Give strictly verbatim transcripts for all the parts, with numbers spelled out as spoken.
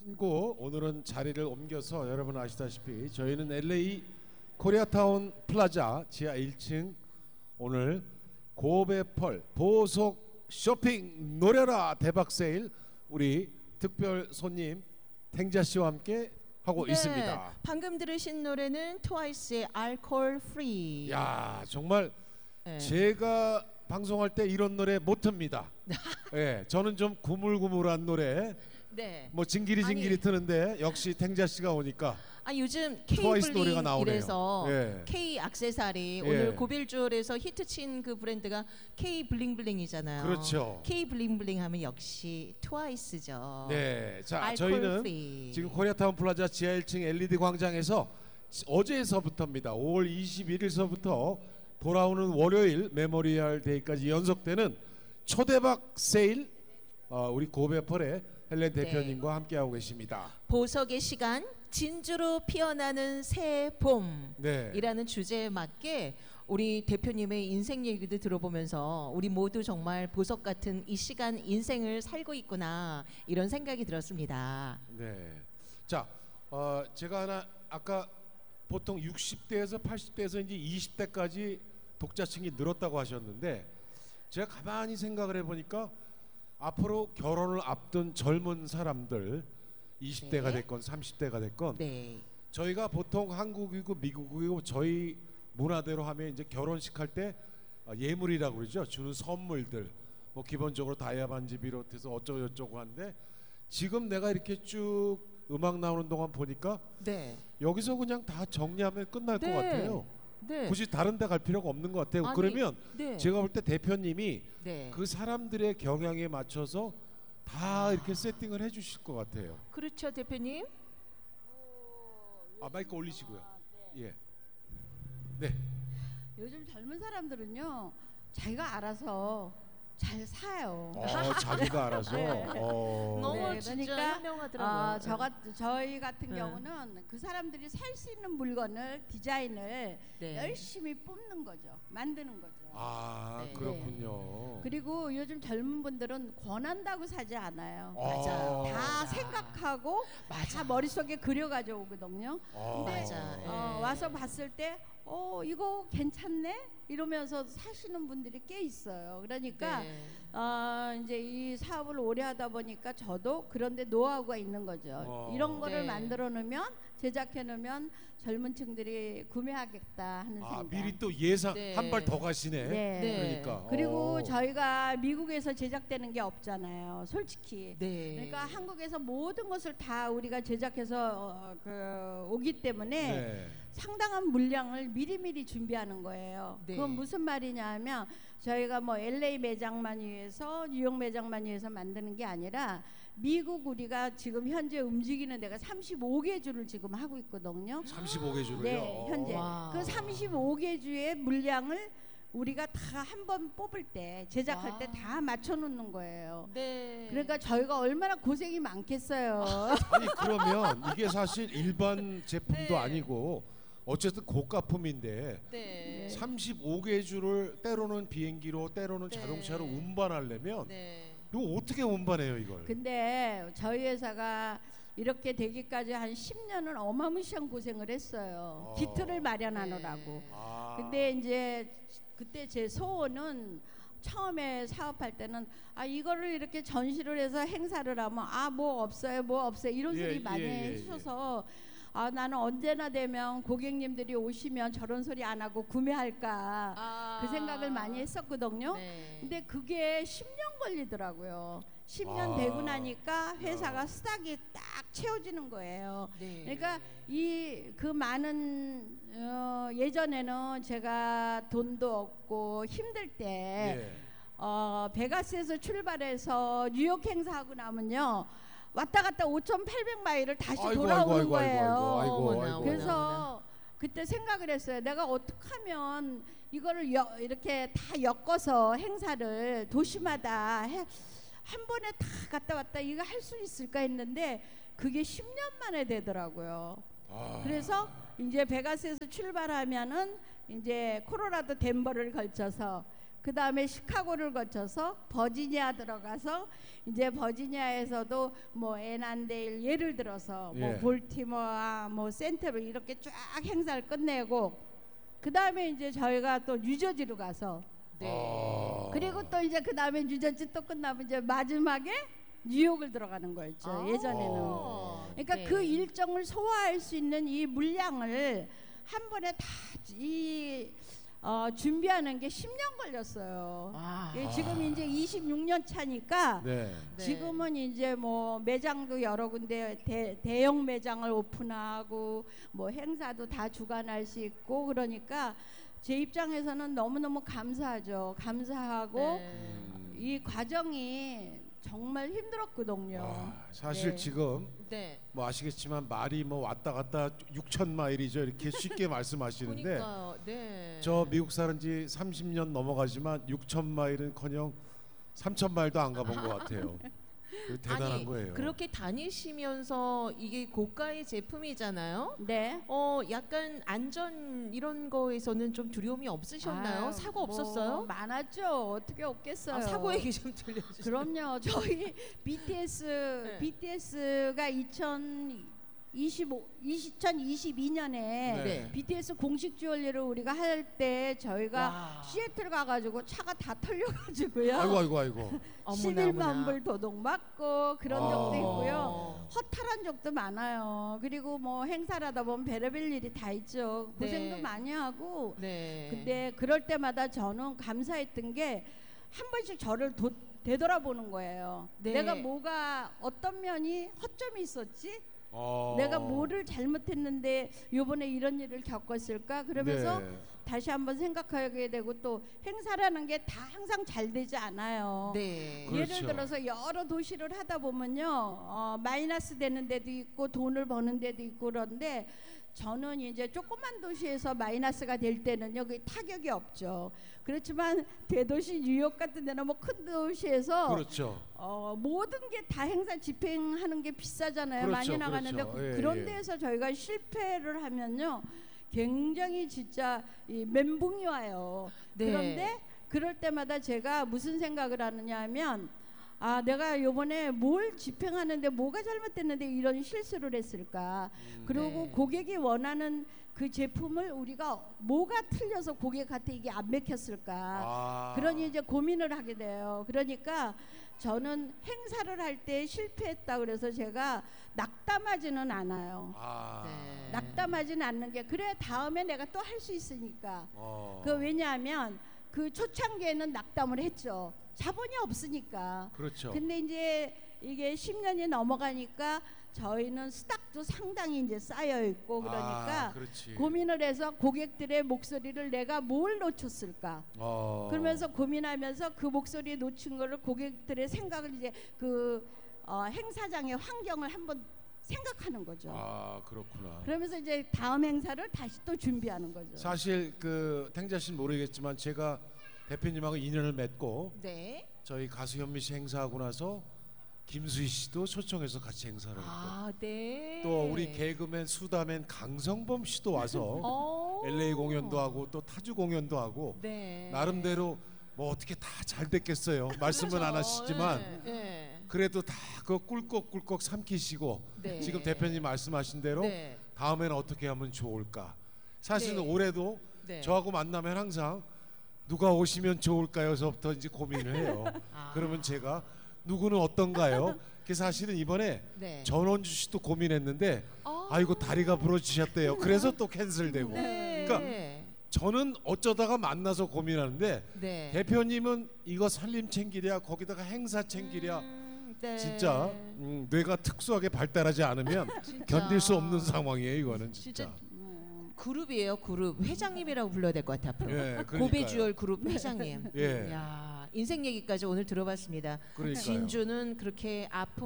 끊고 오늘은 자리를 옮겨서 여러분 아시다시피 저희는 엘에이 코리아타운 플라자 지하 일 층 오늘 고베펄 보석 쇼핑 노려라 대박 세일 우리 특별 손님 탱자 씨와 함께 하고 네, 있습니다. 방금 들으신 노래는 트와이스의 알코올 프리. 야 정말 네. 제가 방송할 때 이런 노래 못 틉니다. 예, 저는 좀 구물구물한 노래, 네. 뭐 징기리 징기리 아니, 트는데 역시 탱자 씨가 오니까 아 요즘 트와이스 노래가 K블링 나오네요. 이래서 예. K 액세서리 예. 오늘 고빌주얼에서 히트친 그 브랜드가 K 블링블링이잖아요. 그렇죠. K 블링블링 하면 역시 트와이스죠. 네, 자 알코올 저희는 프리. 지금 코리아타운 플라자 지하 일 층 엘이디 광장에서 어제서부터입니다. 오월 이십일일서부터 돌아오는 월요일 메모리얼 데이까지 연속되는 초대박 세일 어, 우리 고베펄의 헬렌 네. 대표님과 함께하고 계십니다. 보석의 시간 진주로 피어나는 새 봄이라는 네. 주제에 맞게 우리 대표님의 인생 얘기도 들어보면서 우리 모두 정말 보석 같은 이 시간 인생을 살고 있구나 이런 생각이 들었습니다. 네. 자, 어, 제가 하나 아까 보통 육십 대에서 팔십 대에서 이제 이십 대까지 독자층이 늘었다고 하셨는데 제가 가만히 생각을 해보니까 앞으로 결혼을 앞둔 젊은 사람들 이십 대가 네. 됐건 삼십 대가 됐건 네. 저희가 보통 한국이고 미국이고 저희 문화대로 하면 이제 결혼식 할 때 예물이라고 그러죠. 주는 선물들 뭐 기본적으로 다이아 반지 비롯해서 어쩌고 저쩌고 하는데 지금 내가 이렇게 쭉 음악 나오는 동안 보니까 네. 여기서 그냥 다 정리하면 끝날 네. 것 같아요. 네. 굳이 다른 데 갈 필요가 없는 것 같아요. 아니, 그러면 네. 제가 볼 때 대표님이 네. 그 사람들의 경향에 맞춰서 다 이렇게 세팅을 해 주실 것 같아요. 그렇죠, 대표님. 아 마이크 올리시고요. 예. 네. 요즘 젊은 사람들은요 자기가 알아서 잘 사요. 어, 자기가 알아서. 네. 어. 너무 네, 진짜 그러니까 현명하더라고요. 어, 저 같, 저희 같은 네. 경우는 그 사람들이 살 수 있는 물건을 디자인을 네. 열심히 뽑는 거죠. 만드는 거죠. 아 네. 그렇군요. 그리고 요즘 젊은 분들은 권한다고 사지 않아요. 맞아요. 다 맞아. 생각하고 맞아. 다 머릿속에 그려 가져오거든요. 아. 근데 맞아. 어, 예. 와서 봤을 때 어, 이거 괜찮네? 이러면서 사시는 분들이 꽤 있어요. 그러니까 네. 어, 이제 이 사업을 오래 하다 보니까 저도 그런데 노하우가 있는 거죠. 어. 이런 거를 네. 만들어 놓으면 제작해 놓으면 젊은 층들이 구매하겠다 하는 아 생각. 미리 또 예상 네. 한 발 더 가시네. 네. 네. 그러니까. 그리고 어. 저희가 미국에서 제작되는 게 없잖아요. 솔직히. 네. 그러니까 한국에서 모든 것을 다 우리가 제작해서 어, 그, 오기 때문에 네. 상당한 물량을 미리미리 준비하는 거예요. 네. 그건 무슨 말이냐 하면 저희가 뭐 엘에이 매장만 위해서 뉴욕 매장만 위해서 만드는 게 아니라 미국 우리가 지금 현재 움직이는 데가 삼십오 개 주를 지금 하고 있거든요. 삼십오 개 주를요. 네, 현재 와. 그 삼십오 개 주의 물량을 우리가 다 한 번 뽑을 때 제작할 와. 때 다 맞춰 놓는 거예요. 네. 그러니까 저희가 얼마나 고생이 많겠어요. 아니 그러면 이게 사실 일반 제품도 네. 아니고 어쨌든 고가품인데 네. 삼십오 개 주를 때로는 비행기로 때로는 네. 자동차로 운반하려면 네. 이거 어떻게 운반해요 이걸? 근데 저희 회사가 이렇게 되기까지 한 십 년은 어마무시한 고생을 했어요. 어. 기틀을 마련하느라고. 네. 아. 근데 이제 그때 제 소원은 처음에 사업할 때는 아 이거를 이렇게 전시를 해서 행사를 하면 아 뭐 없어요 뭐 없어요 이런 예, 소리 많이 예, 예, 해주셔서 아 나는 언제나 되면 고객님들이 오시면 저런 소리 안 하고 구매할까 아. 그 생각을 많이 했었거든요. 네. 근데 그게 십 년 걸리더라고요. 십 년 아. 되고 나니까 회사가 야. 스탁이 딱 채워지는 거예요. 네. 그러니까 이 그 많은 어, 예전에는 제가 돈도 없고 힘들 때 예. 어, 베가스에서 출발해서 뉴욕 행사하고 나면요 왔다 갔다 오천팔백 마일을 다시 아이고, 돌아오는 아이고, 아이고, 거예요. 아이고, 아이고, 어머나, 아이고. 어머나. 그래서 그때 생각을 했어요. 내가 어떻게 하면 이거를 여, 이렇게 다 엮어서 행사를 도시마다 해, 한 번에 다 갔다 왔다 이거 할 수 있을까 했는데 그게 십 년 만에 되더라고요. 아. 그래서 이제 베가스에서 출발하면은 이제 코로라도 덴버를 걸쳐서 그 다음에 시카고를 거쳐서 버지니아 들어가서 이제 버지니아에서도 뭐 애난데일 예를 들어서 뭐 예. 볼티모어, 뭐 센트럴 이렇게 쫙 행사를 끝내고 그 다음에 이제 저희가 또 뉴저지로 가서 네. 아. 그리고 또 이제 그 다음에 뉴저지 또 끝나면 이제 마지막에 뉴욕을 들어가는 거였죠. 아. 예전에는. 그러니까 네. 그 일정을 소화할 수 있는 이 물량을 한 번에 다이 어, 준비하는 게 십 년 걸렸어요. 아. 예, 지금 이제 이십육 년 차니까 네. 네. 지금은 이제 뭐 매장도 여러 군데 대, 대형 매장을 오픈하고 뭐 행사도 다 주관할 수 있고 그러니까 제 입장에서는 너무너무 감사하죠. 감사하고 네. 음. 이 과정이 정말 힘들었거든요. 아, 사실 네. 지금 네. 뭐 아시겠지만 말이 뭐 왔다 갔다 육천 마일이죠. 이렇게 쉽게 말씀하시는데 그러니까요. 네. 저 미국 사는 지 삼십 년 넘어가지만 육천 마일은커녕 삼천 마일도 안 가본 것 같아요. 그 대단한 아니, 거예요. 그렇게 다니시면서 이게 고가의 제품이잖아요. 네. 어, 약간 안전 이런 거에서는 좀 두려움이 없으셨나요? 아유, 사고 뭐 없었어요? 많았죠. 어떻게 없겠어요. 아, 사고 얘기 좀 들려주세요. 그럼요. 저희 비티에스 네. 비티에스가 이천이십오 이천이십이 년에 네. 비티에스 공식 주얼리를 우리가 할 때 저희가 와. 시애틀 가가지고 차가 다 털려가지고요. 아이고 아이고 아이고. 어머나, 십일만 어머나. 불 도둑 맞고 그런 아. 적도 있고요. 어. 허탈한 적도 많아요. 그리고 뭐 행사를 하다 보면 별의별 일이 다 있죠. 고생도 네. 많이 하고. 네. 근데 그럴 때마다 저는 감사했던 게 한 번씩 저를 도, 되돌아보는 거예요. 네. 내가 뭐가 어떤 면이 허점이 있었지? 어. 내가 뭐를 잘못했는데 요번에 이런 일을 겪었을까? 그러면서 네. 다시 한번 생각하게 되고 또 행사라는 게 다 항상 잘 되지 않아요. 네. 그렇죠. 예를 들어서 여러 도시를 하다 보면요 어, 마이너스 되는 데도 있고 돈을 버는 데도 있고 그런데 저는 이제 조그만 도시에서 마이너스가 될 때는요 그 타격이 없죠. 그렇지만 대도시 뉴욕 같은 데는 뭐 큰 도시에서 그렇죠. 어, 모든 게 다 행사 집행하는 게 비싸잖아요. 그렇죠, 많이 나가는데 그렇죠. 예, 그런 예. 데에서 저희가 실패를 하면요 굉장히 진짜 이 멘붕이 와요. 네. 그런데 그럴 때마다 제가 무슨 생각을 하느냐 하면 아 내가 요번에 뭘 집행하는데 뭐가 잘못됐는데 이런 실수를 했을까. 음. 그리고 네. 고객이 원하는 그 제품을 우리가 뭐가 틀려서 고객한테 이게 안 맥혔을까. 아. 그러니 이제 고민을 하게 돼요. 그러니까 저는 행사를 할 때 실패했다 그래서 제가 낙담하지는 않아요. 아. 네. 낙담하지는 않는 게 그래 다음에 내가 또 할 수 있으니까. 어. 그 왜냐하면 그 초창기에는 낙담을 했죠. 자본이 없으니까. 그렇죠. 근데 이제 이게 십 년이 넘어가니까 저희는 스탁도 상당히 이제 쌓여 있고 그러니까 아, 그렇지. 고민을 해서 고객들의 목소리를 내가 뭘 놓쳤을까? 어. 그러면서 고민하면서 그 목소리에 놓친 거를 고객들의 생각을 이제 그 어, 행사장의 환경을 한번 생각하는 거죠. 아, 그렇구나. 그러면서 이제 다음 행사를 다시 또 준비하는 거죠. 사실 그 탱자 씨는 모르겠지만 제가 대표님하고 인연을 맺고 네. 저희 가수 현미 씨 행사하고 나서 김수희 씨도 초청해서 같이 행사를 했고 아, 네. 또 우리 개그맨 수다맨 강성범 씨도 와서 어. 엘에이 공연도 하고 또 타주 공연도 하고 네. 나름대로 뭐 어떻게 다 잘 됐겠어요. 말씀은 안 그렇죠. 하시지만 네. 네. 그래도 다 그거 꿀꺽꿀꺽 삼키시고 네. 지금 대표님 말씀하신 대로 네. 다음에는 어떻게 하면 좋을까. 사실은 네. 올해도 네. 저하고 만나면 항상 누가 오시면 좋을까요서부터 이제 고민을 해요. 아. 그러면 제가 누구는 어떤가요? 그 사실은 이번에 네. 전원주 씨도 고민했는데 아. 아이고 다리가 부러지셨대요. 그래서 또 캔슬되고. 네. 그러니까 저는 어쩌다가 만나서 고민하는데 네. 대표님은 이거 살림 챙기랴 거기다가 행사 챙기랴 음, 네. 진짜 음, 뇌가 특수하게 발달하지 않으면 진짜. 견딜 수 없는 상황이에요. 이거는 진짜 진짜. 그룹이에요, 그룹. 회장님이라고 불러야 될 것 같아 앞으로. 예, 그러니까요. 고배주얼 그룹 회장님. 예. 야, 인생 얘기까지 오늘 들어봤습니다. 그러니까요. 진주는 그렇게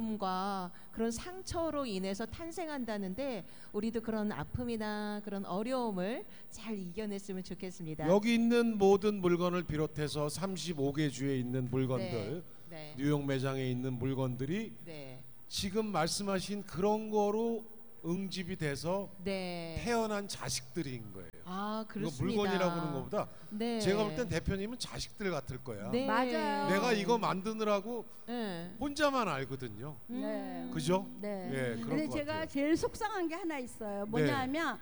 아픔과 그런 상처로 인해서 탄생한다는데 우리도 그런 아픔이나 그런 어려움을 잘 이겨냈으면 좋겠습니다. 여기 있는 모든 물건을 비롯해서 삼십오 개 주에 있는 물건들, 네. 뉴욕 매장에 있는 물건들이 네. 지금 말씀하신 그런 거로 응집이 돼서 네. 태어난 자식들인 거예요. 아, 이거 그렇습니다. 물건이라고 그러는 것보다 네. 제가 볼 땐 대표님은 자식들 같을 거야. 네. 맞아요. 내가 이거 만드느라고 네. 혼자만 알거든요. 네. 그죠? 네. 예, 그런 근데 것 제가 같아요. 제일 속상한 게 하나 있어요. 뭐냐면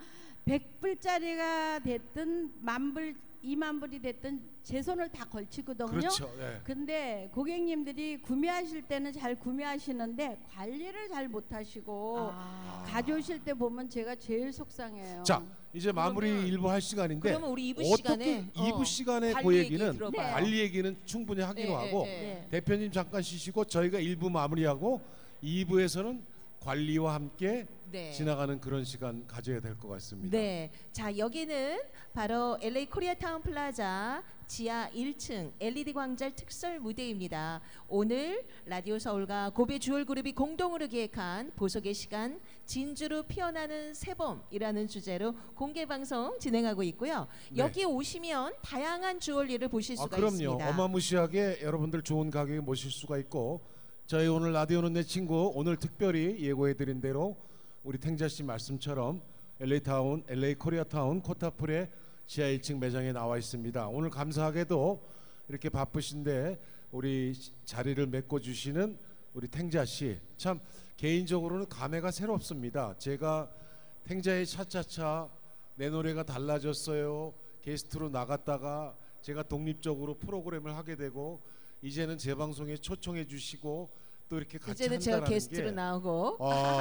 백 불짜리가 됐든 만불, 이만 불이 됐든 제 손을 다 걸치거든요. 그렇죠. 예. 근데 고객님들이 구매하실 때는 잘 구매하시는데 관리를 잘 못하시고 아. 가져오실 때 보면 제가 제일 속상해요. 자, 이제 마무리 그러면- 일부 할 시간인데 그러면 우리 이 부 어떻게 시간에 이 부 어, 시간에 관리 그 얘기 얘기는 들어봐요. 관리 얘기는 충분히 하기로 예, 하고 예, 예. 네. 대표님 잠깐 쉬시고 저희가 일 부 마무리하고 이 부에서는 관리와 함께 네. 지나가는 그런 시간 가져야 될 것 같습니다. 네. 자, 여기는 바로 엘에이 코리아타운 플라자 지하 일 층 엘이디 광장 특설 무대입니다. 오늘 라디오 서울과 고베 주얼그룹이 공동으로 기획한 보석의 시간 진주로 피어나는 새봄이라는 주제로 공개 방송 진행하고 있고요. 네. 여기 오시면 다양한 주얼리를 보실 아, 수가 그럼요. 있습니다. 어마무시하게 여러분들 좋은 가격에 모실 수가 있고 저희 오늘 라디오는 내 친구 오늘 특별히 예고해드린 대로 우리 탱자 씨 말씀처럼 엘에이 타운, 엘에이 코리아타운 코타풀의 지하 일 층 매장에 나와 있습니다. 오늘 감사하게도 이렇게 바쁘신데 우리 자리를 메꿔주시는 우리 탱자 씨 참 개인적으로는 감회가 새롭습니다. 제가 탱자의 차차차 내 노래가 달라졌어요. 게스트로 나갔다가 제가 독립적으로 프로그램을 하게 되고 이제는 제 방송에 초청해 주시고 또 이렇게 같이 이제는 제가 한다는 게스트로 게 나오고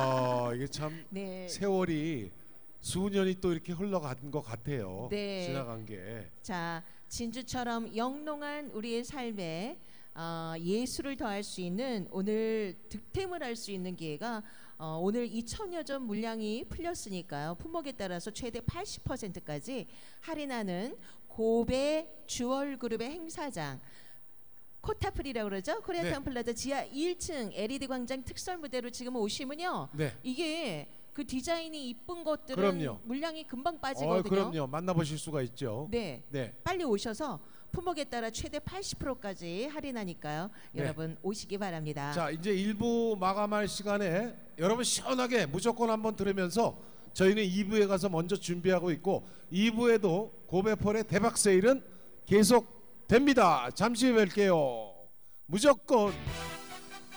아, 이게 참 네. 세월이 수년이 또 이렇게 흘러간 것 같아요. 네. 지나간 게. 자, 진주처럼 영롱한 우리의 삶에 어, 예술을 더할 수 있는 오늘 득템을 할 수 있는 기회가 어, 오늘 이천여 점 물량이 풀렸으니까요. 품목에 따라서 최대 팔십 퍼센트까지 할인하는 고베 주얼그룹의 행사장 코타풀이라고 그러죠. 코리아타운 네. 플라자 지하 일 층 엘이디 광장 특설 무대로 지금 오시면요. 네. 이게 그 디자인이 이쁜 것들은 그럼요. 물량이 금방 어, 빠지거든요. 그럼요. 만나보실 수가 있죠. 네. 네. 빨리 오셔서 품목에 따라 최대 팔십 퍼센트까지 할인하니까요. 네. 여러분 오시기 바랍니다. 자, 이제 일 부 마감할 시간에 여러분 시원하게 무조건 한번 들으면서 저희는 이 부에 가서 먼저 준비하고 있고 이 부에도 고베펄의 대박 세일은 계속 됩니다. 잠시 후에 뵐게요. 무조건